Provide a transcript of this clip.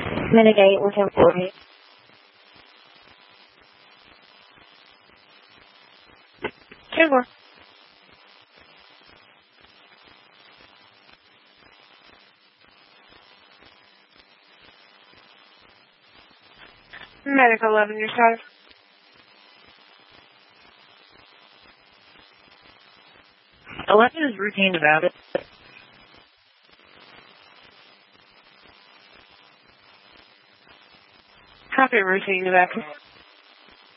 Mitigate with employee. Sure. Medic 11, your side. Eleven is routine about it. Copy routine, Rebecca.